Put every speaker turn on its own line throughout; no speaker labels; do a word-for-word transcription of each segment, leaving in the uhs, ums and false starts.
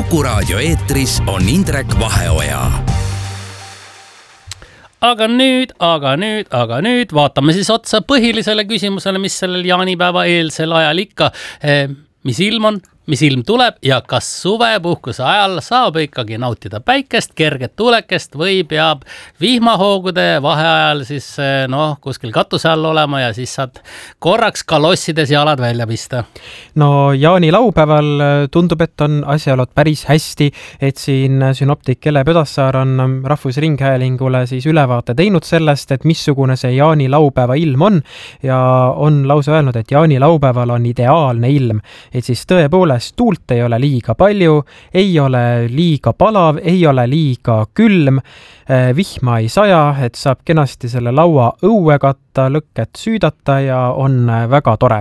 Kuku raadio eetris on Indrek Vaheoja.
Aga nüüd, aga nüüd, aga nüüd vaatame siis otsa põhilisele küsimusele, mis sellel jaanipäeva eelsel ajal ikka, mis ilm on, mis ilm tuleb ja kas suvepuhkuse ajal saab ikkagi nautida päikest, kerget tulekest või peab vihmahoogude vaheajal siis noh, kuskil katuse all olema ja siis saad korraks kalossides jalad välja pista.
No jaani laupäeval tundub, et on asjaolud päris hästi, et siin synoptik Ele Pödassaar on Rahvusringhäälingule siis ülevaate teinud sellest, et missugune see jaani laupäeva ilm on ja on lausa öelnud, et jaani laupäeval on ideaalne ilm, et siis tõepoolest tuult ei ole liiga palju, ei ole liiga palav, ei ole liiga külm, vihma ei saja, et saab kenasti selle laua õue katta, lõket süüdata ja on väga tore.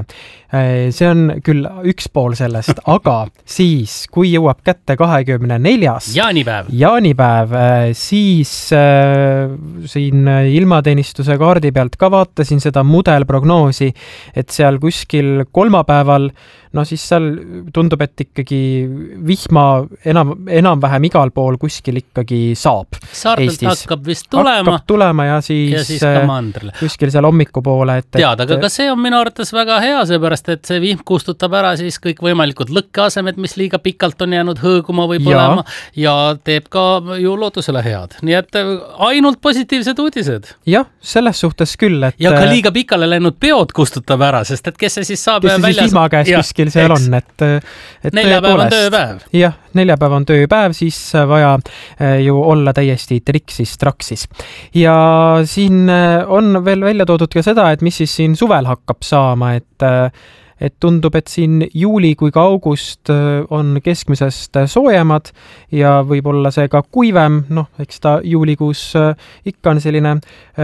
See on küll üks pool sellest, aga siis, kui jõuab kätte kahekümne neljas
jaanipäev,
jaanipäev siis äh, siin ilmateenistuse kaardi pealt ka vaatasin seda mudelprognoosi, et seal kuskil kolmapäeval no siis seal tundub, et ikkagi vihma enam, enam-vähem igal pool kuskil ikkagi saab.
Saartelt
Eestis.
hakkab vist tulema.
Hakkab tulema ja siis,
ja siis ka mandrile.
Kuskil seal hommikupoole. Et,
Tead, aga ka see on minu arvates väga hea, seepärast, et see vihm kustutab ära siis kõik võimalikud lõkkeasemed, mis liiga pikalt on jäänud hõõguma või põlema ja, ja teeb ka ju loodusele head. Nii et ainult positiivsed uudised.
Jah, selles suhtes küll. Et,
ja ka liiga pikale läinud peod kustutab ära, sest et kes see siis saab
kes
väljas...
siis vihma käes ja, kuskil seal eks. On. Et, et
neljapäev on tööpäev.
Jah, neljapäev on tööpäev, siis vaja ju olla täiesti triksis traksis. Ja siin on veel välja toodud ka seda, et mis siis siin suvel hakkab saama, et et tundub, et siin juuli kui ka august on keskmisest soojemad ja võib-olla see ka kuivem, noh, eks ta juulikuus ikka on selline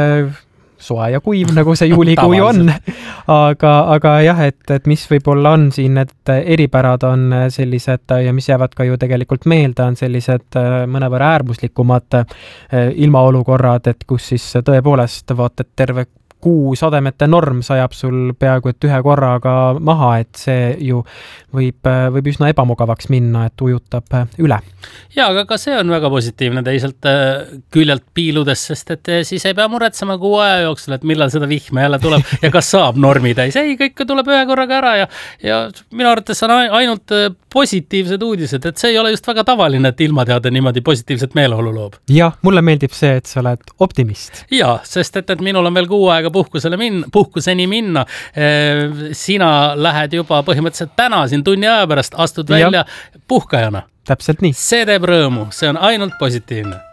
soe ja kuiv, nagu see juulikuu ju on. Aga, aga jah, et, et mis võib-olla on siin, et eripärad on sellised ja mis jäävad ka ju tegelikult meelde, on sellised mõnevõrra äärmuslikumad ilmaolukorrad, et kus siis tõepoolest vaatad terve kuu sademete norm sajab sul peaaegu et ühe korraga maha, et see ju võib, võib üsna ebamugavaks minna, et ujutab üle.
Ja, aga ka see on väga positiivne teiselt küljelt piiludes, sest et siis ei pea muretsema kuu aja jooksul, et millal seda vihma jälle tuleb ja kas saab normi täis. Ei, kõik tuleb ühe korraga ära ja, ja minu arvates on ainult positiivsed uudised, et see ei ole just väga tavaline, et ilmateade niimoodi positiivset meeleolu loob.
Ja, mulle meeldib see, et sa oled optimist.
Ja, sest et, et minul on veel kuu aega puhkusele minna, puhkuseni minna. Sina lähed juba põhimõtteliselt täna siin tunni aja pärast, astud välja ja. Puhkajana.
Täpselt nii.
See teeb rõõmu, see on ainult positiivne.